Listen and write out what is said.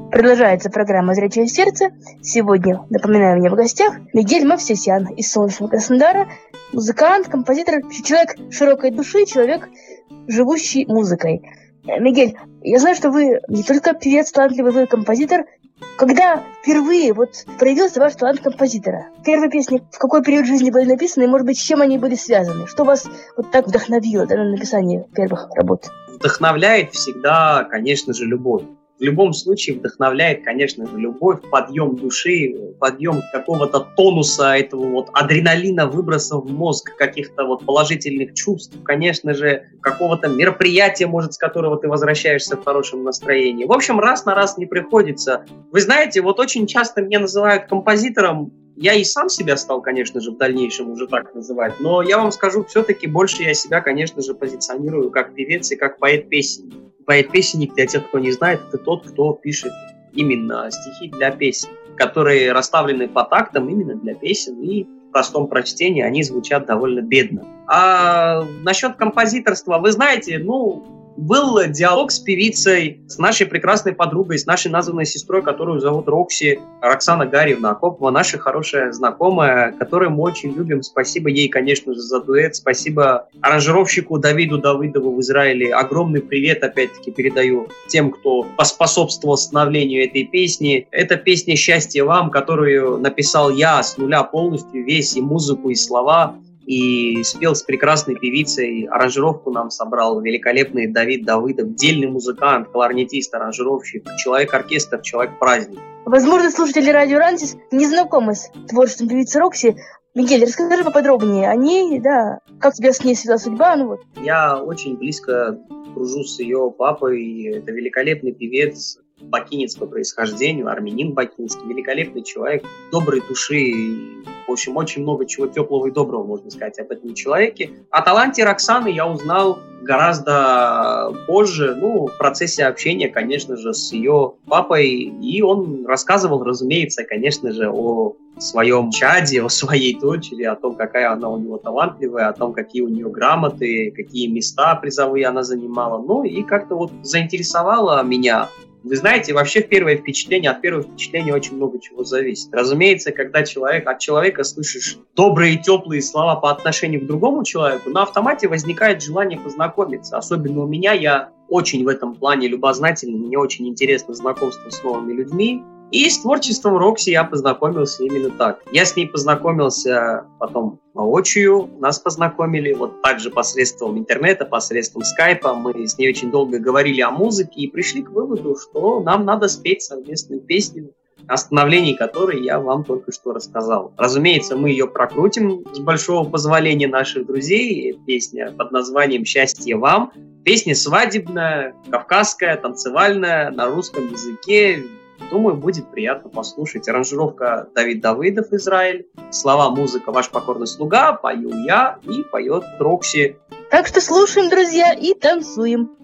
Продолжается программа «Зрячее сердце». Сегодня, напоминаю, у меня в гостях Мигель Мовсисян из солнечного Краснодара, музыкант, композитор, человек широкой души, человек, живущий музыкой. Мигель, я знаю, что вы не только певец талантливый, вы композитор. Когда впервые проявился ваш талант композитора? Первые песни в какой период жизни были написаны, и, может быть, с чем они были связаны? Что вас так вдохновило на написание первых работ? Вдохновляет всегда, конечно же, любовь. В любом случае вдохновляет, конечно же, любовь, подъем души, подъем какого-то тонуса, этого адреналина, выбросов в мозг, каких-то положительных чувств, конечно же, какого-то мероприятия, может, с которого ты возвращаешься в хорошем настроении. В общем, раз на раз не приходится. Вы знаете, очень часто меня называют композитором. Я и сам себя стал, конечно же, в дальнейшем уже так называть, но я вам скажу, все-таки больше я себя, конечно же, позиционирую как певец и как поэт-песенник. Поэт-песенник, для тех, кто не знает, это тот, кто пишет именно стихи для песен, которые расставлены по тактам именно для песен, и в простом прочтении они звучат довольно бедно. А насчет композиторства, вы знаете, был диалог с певицей, с нашей прекрасной подругой, с нашей названной сестрой, которую зовут Роксана Гарьевна Акопова, наша хорошая знакомая, которую мы очень любим. Спасибо ей, конечно же, за дуэт. Спасибо аранжировщику Давиду Давыдову в Израиле. Огромный привет, опять-таки, передаю тем, кто поспособствовал становлению этой песни. Это песня «Счастье вам», которую написал я с нуля полностью, весь и музыку, и слова. И спел с прекрасной певицей, аранжировку нам собрал великолепный Давид Давыдов, дельный музыкант, кларнетист, аранжировщик, человек-оркестр, человек-праздник. Возможно, слушатели радио Рансис не знакомы с творчеством певицы Рокси. Мигель, расскажи поподробнее о ней, как тебя с ней свела судьба, Я очень близко дружу с ее папой, это великолепный певец, бакинец по происхождению, армянин бакинский, великолепный человек, доброй души, в общем, очень много чего теплого и доброго можно сказать об этом человеке. О таланте Роксаны я узнал гораздо позже, в процессе общения, конечно же, с ее папой, и он рассказывал, разумеется, конечно же, о своем чаде, о своей дочери, о том, какая она у него талантливая, о том, какие у нее грамоты, какие места призовые она занимала, и как-то заинтересовало меня. Вы знаете, вообще от первого впечатления очень много чего зависит. Разумеется, когда от человека слышишь добрые и теплые слова по отношению к другому человеку, на автомате возникает желание познакомиться. Особенно у меня, я очень в этом плане любознательный, мне очень интересно знакомство с новыми людьми. И с творчеством Рокси я познакомился именно так. Я с ней познакомился потом воочию, нас познакомили также посредством интернета, посредством скайпа. Мы с ней очень долго говорили о музыке и пришли к выводу, что нам надо спеть совместную песню, о становлении которой я вам только что рассказал. Разумеется, мы ее прокрутим с большого позволения наших друзей. Песня под названием «Счастье вам». Песня свадебная, кавказская, танцевальная, на русском языке. Думаю, будет приятно послушать. Аранжировка Давид Давыдов, Израиль. Слова, музыка, ваш покорный слуга. Пою я и поет Рокси. Так что слушаем, друзья, и танцуем.